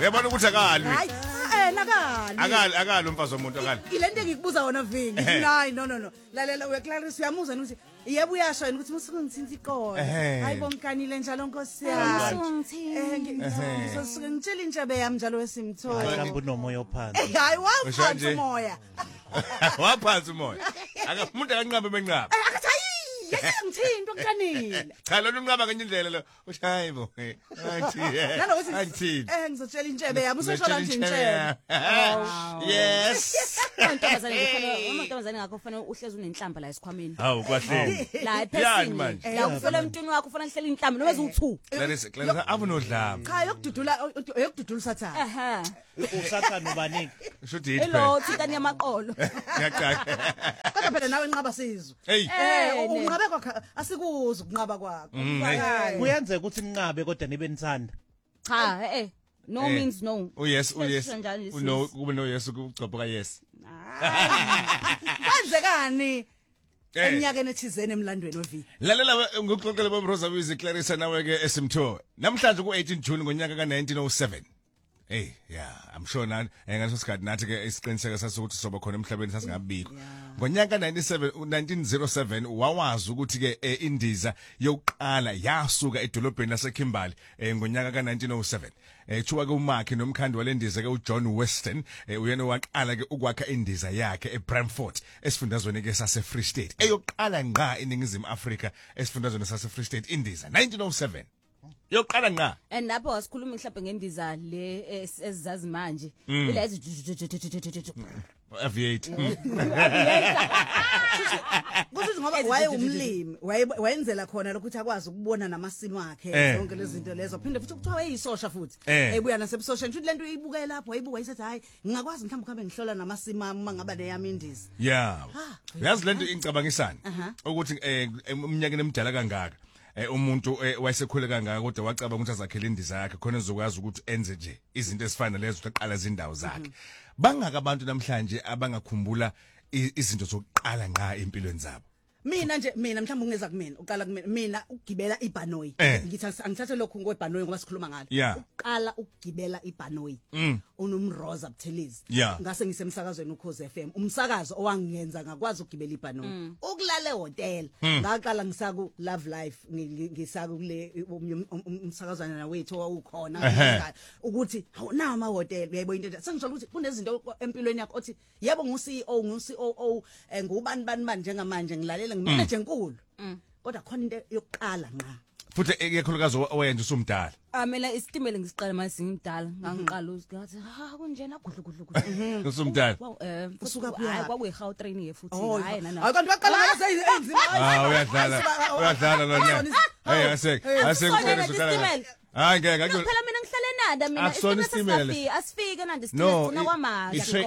Uyabona ukuthi akali. Hayi, nakali. Akali umfazi womuntu akali. Ilento engikubuza wona Vini. Hayi no. Lalela uyaClarissa uyamuzwa ukuthi yebo uyasho yena ukuthi musuke ngithinta iqolo. Hayi bonkanile njalo Nkosi yami. Ngisuke ngitshela intshabe yami njalo wesimthola. Mhlawumbe unomoya ophansi. Hayi waphansi umoya. Waphansi umoya. Umuntu akanqabe benqaba. Ngithinta ukukanile. Cha lona unqaba ngenye indlela lo. Uthi hayi bo. Athi. Ngizotshela intshebe yami useshola nje intshebe. Yes. Amantombazane ngakho kufanele uhlezi unenhlamba la esikhwameni. Hawu kwahleli. La ephesini. La ufela emntwini wakho kufanele uhleli inhlamba noma ezu2. Clarissa abunodlame. Cha yokududula sathana. Aha. Usathana ubaningi. Shudi Hello thintani yamaqolo. Ngiyaqala. Kodwa phela nawe enqaba sizwe. Hey. Unqabe kwakho asikuzi ukunqaba kwakho. Kuyenzeka ukuthi ninqabe kodwa nibe nithanda. Cha no means no. Yes. No kube no yes ukugcobhoka yes. Kwenzekani? Eminyakeni ethizeni emlandweni weVi. Lalela ngokuxoxela boMroza Music Clarissa nawe ke esimtho. Namhlanje ku18 June ngonyaka ka1907. Hey, yeah, I'm sure ngaleso sikhathi nathi ke isiqiniseko sasukuthi soba khona emhlabeni sasingabikho. Ngonyaka 1907 wawazi ukuthi ke indiza yokuqala yasuka edolobheni laseKimberley ngonyaka ka1907. Chuba ke uMark nomkhandi walendiza ke uJohn Weston uyena waqala ke ukwakha indiza yakhe eBramford esifundazweni ke sase Free State. Eyokuqala ngqa eningizimu Afrika esifundazweni sase Free State indiza 1907. Yoqala ngqa Lapho wasikhuluma mhlawumbe ngendiza le ezizazi manje ila aviate kuthi ngoba waye umlimi wayenzela khona lokuthi akwazi ukubona namasimo akhe zonke lezi zinto lezo phinde futhi kuthiwa wayisosha futhi ebuya nasebusosha futhi lento iyibuke lapho wayibuka isethi hayi ngingakwazi mhlawumbe ukhambe ngihlola namasimo ami mangaba neyami indiza yazi lento ingicabangisana ukuthi umnyakeni emdala kangaka umuntu wayesekhule kangaka kodwa wacabanga ukuthi azakhele indiza yakhe khona ezokwazi ukuthi enze nje izinto ezifana lezo uqala izindawo zakhe bangaka abantu namhlanje abangakhumbula izinto zokuqala ngqa empilweni zabo mina mhlawumbe ungeza kumina uqala mina ukugibela ibhanoyi ngithi angithathe lokho ngobhanoyi ngoba sikhuluma ngalo uqala ukugibela ibhanoyi unomroza Buthelezi ngase ngisemsakazweni uKhozi FM umsakazo owangenza ngakwazi ukugibela ibhanoyi ukulala ehotel ngaqala ngisaku Love Life ngisaku kule umsakazana nawethu owukhona ukuthi nawo ama hotel uyayibona into sengisho ukuthi kunezinto empilweni yakho othi yebo ngu-CEO ngubani bani njengamanje ngilalela ngimanager enkulu kodwa khona into yokuqala ngqa futhi ekakhulukazi owenza usumdala mina isitimela ngisiqala manje ngimdala ngangiqala ngathi kunjena gudlu usumdala usuka phi kwakuyiGautrain ye futhi hayi kanti waqala ngase enzima uyadlala lona hey asekuqala hayi ngeke phela mina ngihlale nanda mina asifike nandi sifuna kwamanje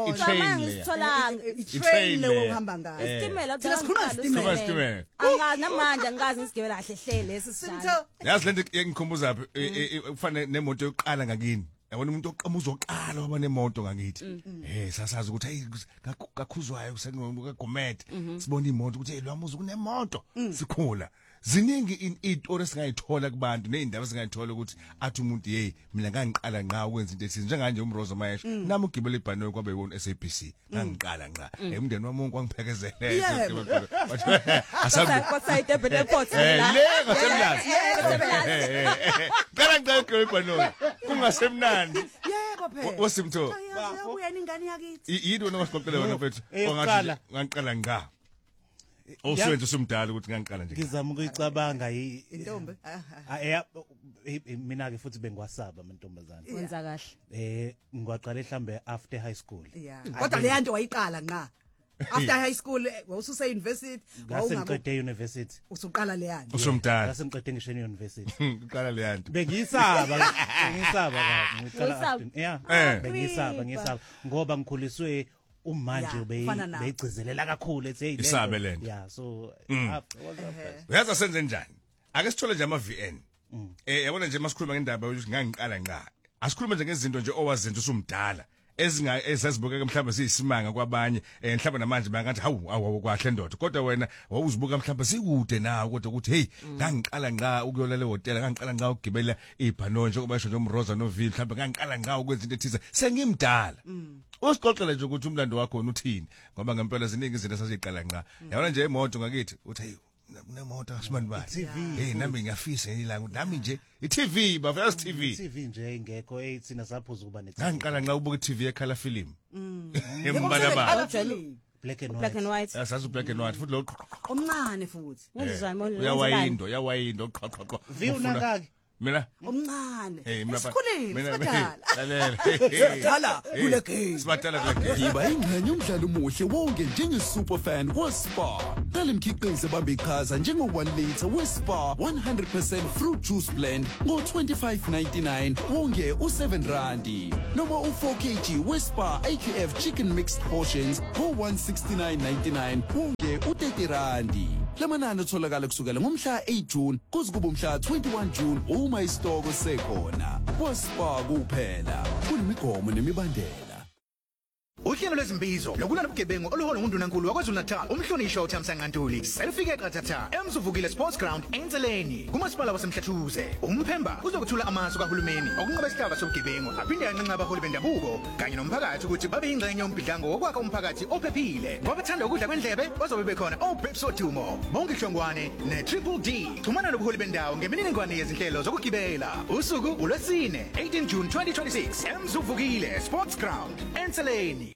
itrain leyo uhamba ngayo isitimela thina sikhuluma isitimela angazi namanje angazi ngisigibela kahle hle lesi sisho yazi lento engikhumbuza kufanele nemoto yokuqala ngakini yabona umuntu oqhamuza oqala waba nemoto ngakithi sasazi ukuthi hey kakhuzwayo sengogomede sibona imoto ukuthi hey lwamuza kunemoto sikhula ziningi izitori singayithola kubantu nezindaba singayithola ukuthi athi umuntu hey mina ngangiqala ngqa ukwenza into ethi njenganje uMroza Mayesha nami ugibele ibhanoyi kwabe yona SABC ngangiqala ngqa umndeni wami wonke wangiphekezela kwasayite airport le ngasemlazi ngicela ugibele ibhanoyi kungasemnandi yebo phela wasimtho uyabuya ingane yakithi yini wena wasiqoqela wena mfethu ongathi ngangiqala ngqa Usebenza usumdala ukuthi ngangiqala nje. Ngizama ukuyicabanga intombi. Mina ke futhi bengiwasaba amantombazana. Wenza kahle. Ngiwaqala mhlambe after high school. Kodwa le yanto wayiqala ngqa. After high school wawususe university wawungabe university. Usuqala le yanto. Usumdala. Ngase ngiqede ngisho university. Uqala le yanto. Bengiyisaba kabi ngiqala bengiyisaba ngoba ngikhuliswe umanje beyigcizelela kakhulu ethi hey isabe lento so uyaza senze njani ake sithole nje ama VN yabona nje masikhuluma ngendaba ukuthi ngangiqala ngqa asikhuluma nje ngezinto nje owazenza usumdala ezazibukeka mhlawumbe siyisimanga kwabanye mhlawumbe namanje bangathi hawu kwahle ndoda kodwa wena wawuzibuka mhlawumbe sikude nawe kodwa ukuthi hey ngangiqala ngqa ukuyolala ehotela ngangiqala ngqa ukugibela ibhanoyi njengoba esho nje umroza noVille mhlawumbe ngangiqala ngqa ukwenza into ethize sengimdala usixoxele nje ukuthi umlando wakho uthini ngoba ngempela ziningi izinto esaziqala ngqa yabona nje imoto ngakithi uthi hey kunemoto asimani bathi hey nami ngiyafisa ilanga nami nje iTV bafika iTV nje ingekho thina saphuza ukuba neTV ngiqala nxa ubuka iTV ekhala film embala black and white asazi black and white futhi lo omncane futhi uyawayindo qhaqhaqho viunakaki mina omncane esikhulile sibatala kule game sibatala kule game yiba ingxenye umdlalo omuhle wonke njenge superfan weSpa nalemkhiqizo bambe iqhaza njengo 1 liter weSpa 100% fruit juice blend ngo 25.99 wonke u7 randi noma u4 kg weSpa AQF chicken mixed portions ngo 169.99 wonke u30 randi lamanani atholakala kusukela ngomhla 8 June kuze kube umhla 21 June uma isitoko sekhona weSpa kuphela kunemigomo nemibandela. Uhlelo lwezimbizo lokulana ubugebengu oluholwa nguNdunankulu waKwaZulu-Natal umhlonishwa uThamsanqa Ntuli selifike qathatha eMzuvukile Sports Ground eNtseleni kumasipala waseMhlathuze uMphemba uzokuthula amasu kahulumeni okunqoba isihlava sobugebengu aphinde yanqenqa abaholi bendabuko kanye nomphakathi ukuthi babe ingxenye yombidlango wokwakha umphakathi ophephile kwabathanda ukudla kwendlebe bazobe bekhona oBrips Odumo bonke Hlongwane neTriple D xhumana nobuholi bendawo ngemininingwane yezinhlelo zokugibela usuku uLwesine 18 June 2026 eMzuvukile Sports Ground eNtseleni.